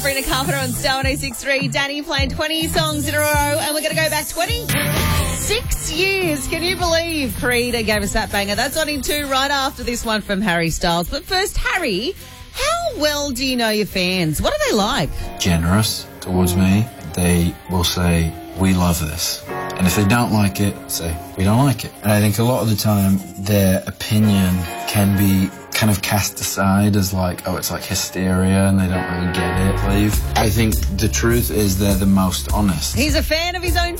Sabrina Carpenter on Star 1063. Danny playing 20 songs in a row, and we're going to go back 26 years. Can you believe Karina gave us that banger? That's on in 2 right after this one from Harry Styles. But first, Harry, how well do you know your fans? What are they like? Generous towards me. They will say, we love this. And if they don't like it, say, we don't like it. And I think a lot of the time their opinion can be kind of cast aside as like, oh, it's like hysteria and they don't really get it, leave. I think the truth is they're the most honest. He's a fan of his own